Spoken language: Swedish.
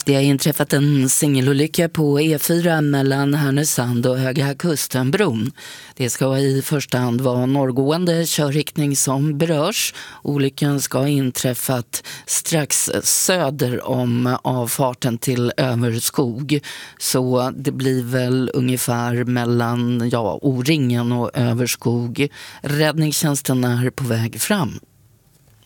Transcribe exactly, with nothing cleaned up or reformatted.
Det har inträffat en singelolycka på E fyra mellan Härnösand och Höga Kustenbron. Det ska i första hand vara norrgående körriktning som berörs. Olyckan ska ha inträffat strax söder om avfarten till Överskog. Så det blir väl ungefär mellan ja, O-ringen och Överskog. Räddningstjänsten är på väg fram.